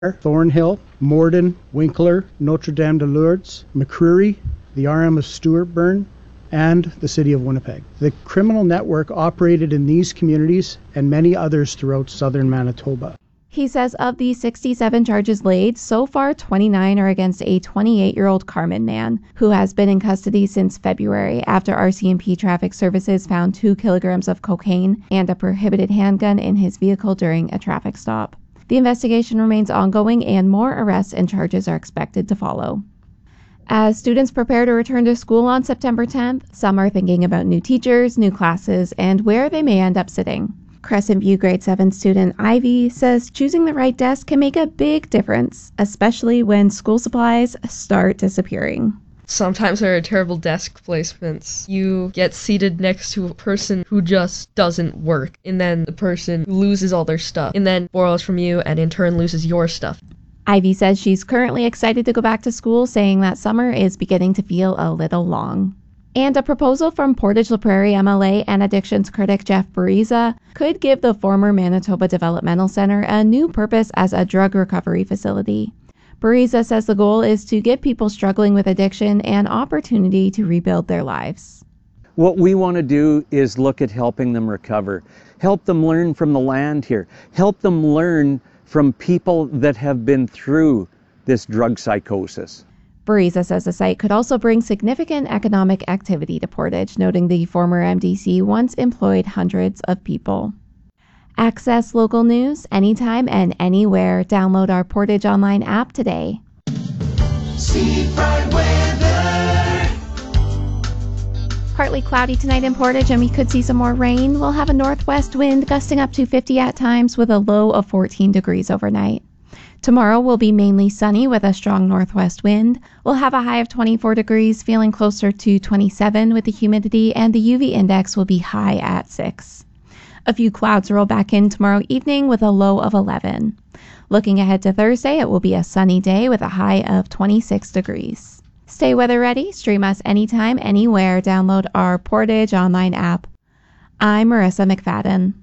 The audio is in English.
Thornhill, Morden, Winkler, Notre Dame de Lourdes, McCreary, the RM of Stewartburn, and the City of Winnipeg. The criminal network operated in these communities and many others throughout southern Manitoba. He says of the 67 charges laid, so far 29 are against a 28-year-old Carman man who has been in custody since February after RCMP Traffic Services found 2 kilograms of cocaine and a prohibited handgun in his vehicle during a traffic stop. The investigation remains ongoing and more arrests and charges are expected to follow. As students prepare to return to school on September 10th, some are thinking about new teachers, new classes, and where they may end up sitting. Crescent View grade 7 student Ivy says choosing the right desk can make a big difference, especially when school supplies start disappearing. Sometimes there are terrible desk placements. You get seated next to a person who just doesn't work, and then the person loses all their stuff, and then borrows from you and in turn loses your stuff. Ivy says she's currently excited to go back to school, saying that summer is beginning to feel a little long. And a proposal from Portage La Prairie MLA and addictions critic Jeff Bariza could give the former Manitoba Developmental Center a new purpose as a drug recovery facility. Bariza says the goal is to give people struggling with addiction an opportunity to rebuild their lives. What we want to do is look at helping them recover, help them learn from the land here, help them learn from people that have been through this drug psychosis. Bariza says the site could also bring significant economic activity to Portage, noting the former MDC once employed hundreds of people. Access local news anytime and anywhere. Download our Portage Online app today. Seafront weather. Partly cloudy tonight in Portage, and we could see some more rain. We'll have a northwest wind gusting up to 50 at times with a low of 14 degrees overnight. Tomorrow will be mainly sunny with a strong northwest wind. We'll have a high of 24 degrees, feeling closer to 27 with the humidity, and the UV index will be high at 6. A few clouds roll back in tomorrow evening with a low of 11. Looking ahead to Thursday, it will be a sunny day with a high of 26 degrees. Stay weather ready. Stream us anytime, anywhere. Download our Portage Online app. I'm Marissa McFadden.